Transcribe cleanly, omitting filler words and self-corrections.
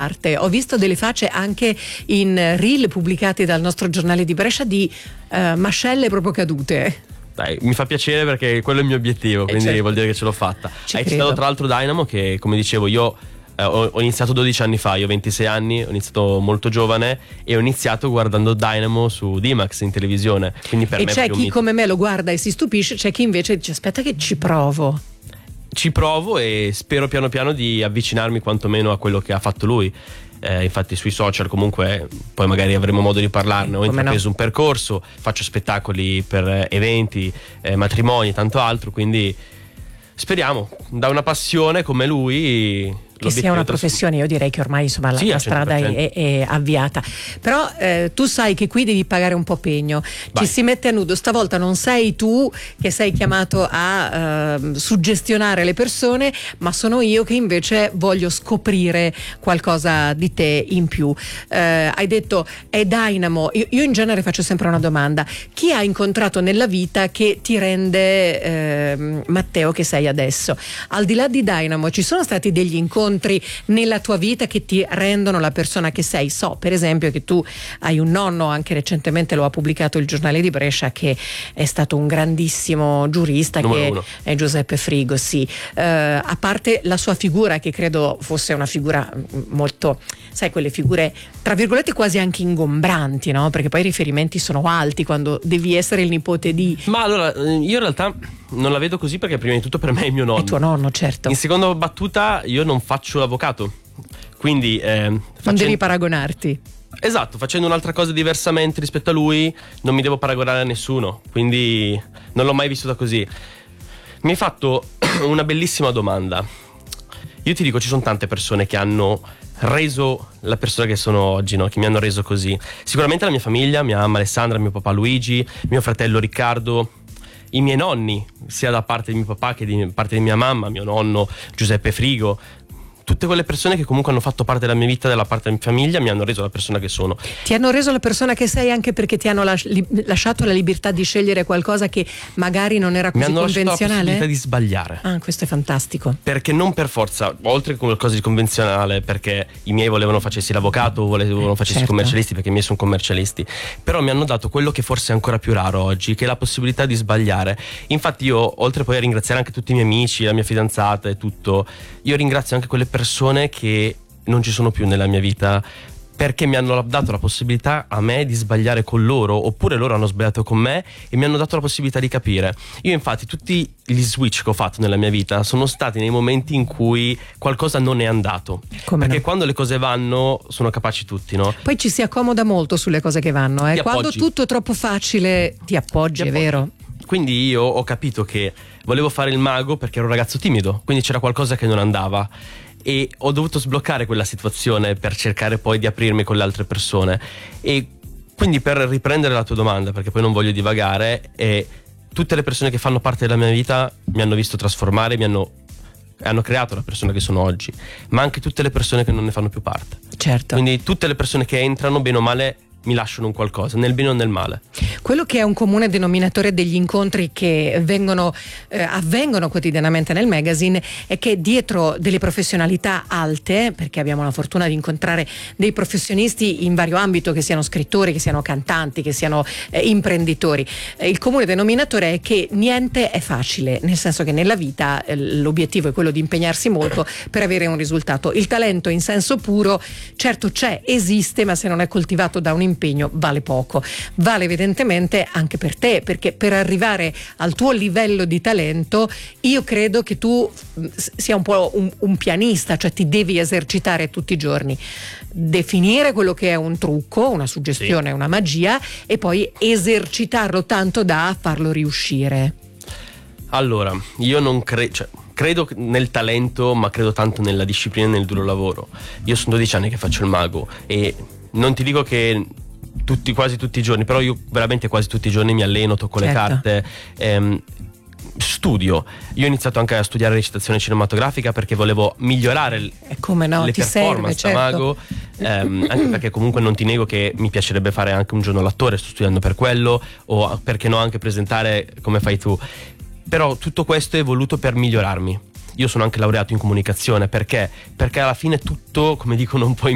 parte. Ho visto delle facce anche in reel pubblicati dal nostro giornale di Brescia di mascelle proprio cadute. Dai, mi fa piacere perché quello è il mio obiettivo, quindi certo. Vuol dire che ce l'ho fatta. Hai credo. citato tra l'altro Dynamo, che come dicevo io ho iniziato 12 anni fa, io ho 26 anni, ho iniziato molto giovane e ho iniziato guardando Dynamo su D-Max in televisione, quindi per E me è c'è proprio un chi mito. come me lo guarda e si stupisce, c'è chi invece dice aspetta che ci provo. Ci provo e spero piano piano di avvicinarmi quantomeno a quello che ha fatto lui. Infatti sui social comunque poi magari avremo modo di parlarne. Ho intrapreso un percorso, faccio spettacoli per eventi, matrimoni e tanto altro, quindi speriamo da una passione come lui che sia una professione. Io direi che ormai insomma la strada è avviata, però tu sai che qui devi pagare un po' pegno. Ci si mette a nudo, stavolta non sei tu che sei chiamato a suggestionare le persone, ma sono io che invece voglio scoprire qualcosa di te in più. Hai detto è Dynamo. Io in genere faccio sempre una domanda: chi ha incontrato nella vita che ti rende Matteo che sei adesso? Al di là di Dynamo ci sono stati degli incontri nella tua vita che ti rendono la persona che sei? So per esempio che tu hai un nonno, anche recentemente lo ha pubblicato il giornale di Brescia, che è stato un grandissimo giurista, che è Giuseppe Frigo, sì. A parte la sua figura, che credo fosse una figura molto, sai, quelle figure tra virgolette quasi anche ingombranti, no? Perché poi i riferimenti sono alti quando devi essere il nipote di... Ma allora io in realtà non la vedo così, perché prima di tutto per me è mio nonno. È tuo nonno, certo. In seconda battuta io non faccio l'avvocato, quindi non devi paragonarti. Esatto, facendo un'altra cosa diversamente rispetto a lui non mi devo paragonare a nessuno, quindi non l'ho mai vissuta così. Mi hai fatto una bellissima domanda. Io ti dico, ci sono tante persone che hanno reso la persona che sono oggi, no? Che mi hanno reso così. Sicuramente la mia famiglia, mia mamma Alessandra, mio papà Luigi, mio fratello Riccardo, i miei nonni, sia da parte di mio papà che da parte di mia mamma, mio nonno Giuseppe Frigo. Tutte quelle persone che comunque hanno fatto parte della mia vita, della parte della mia famiglia, mi hanno reso la persona che sono. Ti hanno reso la persona che sei anche perché ti hanno lasciato la libertà di scegliere qualcosa che magari non era così convenzionale? Mi hanno lasciato la possibilità di sbagliare. Ah, questo è fantastico. Perché non per forza, oltre che qualcosa di convenzionale, perché i miei volevano facessi l'avvocato, volevano facessi commercialisti, perché i miei sono commercialisti, però mi hanno dato quello che forse è ancora più raro oggi, che è la possibilità di sbagliare. Infatti io, oltre poi a ringraziare anche tutti i miei amici, la mia fidanzata e tutto, io ringrazio anche quelle persone che non ci sono più nella mia vita, perché mi hanno dato la possibilità a me di sbagliare con loro, oppure loro hanno sbagliato con me e mi hanno dato la possibilità di capire. Io infatti tutti gli switch che ho fatto nella mia vita sono stati nei momenti in cui qualcosa non è andato. Perché quando le cose vanno sono capaci tutti, no? Poi ci si accomoda molto sulle cose che vanno, quando tutto è troppo facile ti appoggi, è vero? Quindi io ho capito che volevo fare il mago perché ero un ragazzo timido, quindi c'era qualcosa che non andava e ho dovuto sbloccare quella situazione per cercare poi di aprirmi con le altre persone. E quindi, per riprendere la tua domanda, perché poi non voglio divagare, tutte le persone che fanno parte della mia vita mi hanno visto trasformare, hanno creato la persona che sono oggi, ma anche tutte le persone che non ne fanno più parte. Certo. Quindi tutte le persone che entrano, bene o male, mi lasciano un qualcosa, nel bene o nel male. Quello che è un comune denominatore degli incontri che avvengono quotidianamente nel magazine è che dietro delle professionalità alte, perché abbiamo la fortuna di incontrare dei professionisti in vario ambito, che siano scrittori, che siano cantanti, che siano imprenditori, il comune denominatore è che niente è facile, nel senso che nella vita l'obiettivo è quello di impegnarsi molto per avere un risultato. Il talento in senso puro certo c'è, esiste, ma se non è coltivato da un impegno vale poco. Vale evidentemente anche per te, perché per arrivare al tuo livello di talento io credo che tu sia un po' un pianista, cioè ti devi esercitare tutti i giorni, definire quello che è un trucco, una suggestione, una magia, e poi esercitarlo tanto da farlo riuscire. Allora, io non credo nel talento, ma credo tanto nella disciplina e nel duro lavoro. Io sono 12 anni che faccio il mago e non ti dico che quasi tutti i giorni, però io veramente quasi tutti i giorni mi alleno, tocco le carte, studio. Io ho iniziato anche a studiare recitazione cinematografica perché volevo migliorare le performance da mago, anche perché comunque non ti nego che mi piacerebbe fare anche un giorno l'attore, sto studiando per quello, o perché no anche presentare come fai tu. Però tutto questo è voluto per migliorarmi. Io sono anche laureato in comunicazione, perché alla fine tutto, come dicono un po'